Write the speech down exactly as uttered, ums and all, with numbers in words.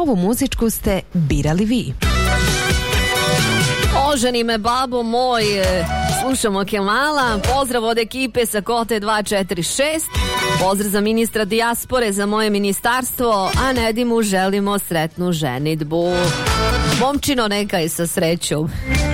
ovu muzičku ste birali vi. Oženi me babo moj, slušamo Kemala. Pozdrav od ekipe sa Kote dva četiri šest. Pozdrav za ministra dijaspore, za moje ministarstvo, a Nedimu želimo sretnu ženidbu. Momčino, neka je sa srećom.